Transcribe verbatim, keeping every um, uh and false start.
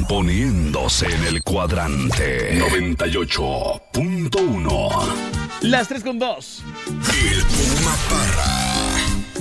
poniéndose en el cuadrante noventa y ocho punto uno. Las tres con dos. El Puma Parra.